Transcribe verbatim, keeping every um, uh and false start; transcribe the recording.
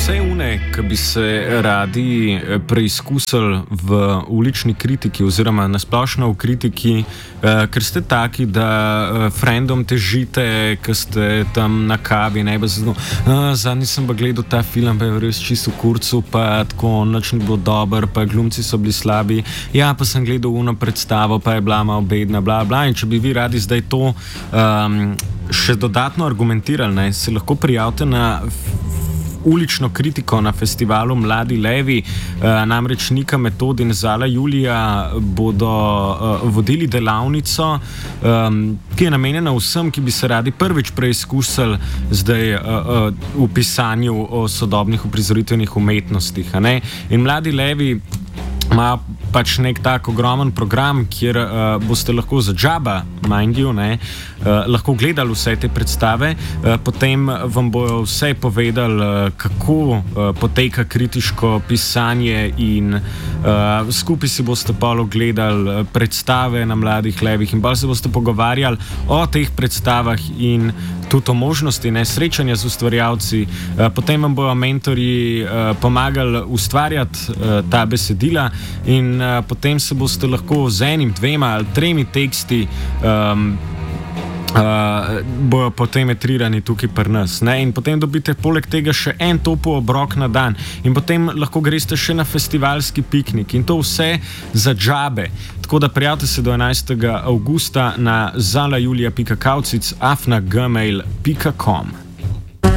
vse une, ki bi se radi preizkusili v ulični kritiki oziroma nasplošno v kritiki, eh, ker ste taki, da eh, frendom težite, ker ste tam na kavi, ne bi zato, eh, zadnji sem pa gledal ta film, pa je res čisto v kurcu, pa tako nič ni bilo dober, pa glumci so bili slabi, ja, pa sem gledal uno predstavo, pa je bila malo bedna, bla, bla, in če bi vi radi zdaj to um, še dodatno argumentirali, ne, se lahko prijavite na ulično kritiko na festivalu Mladi levi, uh, namreč Nika Metod in Zala Julija bodo uh, vodili delavnico, um, ki je namenjena vsem, ki bi se radi prvič preizkusili zdaj uh, uh, v pisanju o sodobnih uprizoritvenih umetnostih. A ne? In Mladi levi ima pač nek tak ogromen program, kjer uh, boste lahko za džaba, mind you, ne, uh, lahko gledali vse te predstave, uh, potem vam bojo vse povedali, uh, kako uh, poteka kritiško pisanje in uh, skupaj si boste polo gledali predstave na Mladih levih in pa se boste pogovarjali o teh predstavah in tudi o možnosti ne, srečanja z ustvarjalci. Uh, potem vam bojo mentorji uh, pomagali ustvarjati uh, ta besedila in uh, potem se boste lahko z enim, dvema ali tremi teksti um, uh, bojo potem etrirani tukaj pri nas. Ne? In potem dobite poleg tega še en topel obrok na dan in potem lahko greste še na festivalski piknik in to vse za džabe. Tako da prijavite se do enajstega avgusta na zalajulija pika kaucic afna gmail pika com.